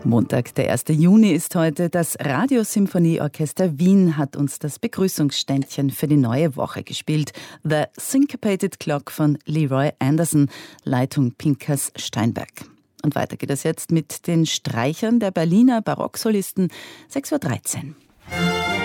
Montag, der 1. Juni ist heute. Das Radiosymphonieorchester Wien hat uns das Begrüßungsständchen für die neue Woche gespielt. The Syncopated Clock von Leroy Anderson, Leitung Pinkas Steinberg. Und weiter geht es jetzt mit den Streichern der Berliner Barocksolisten, 6:13 Uhr.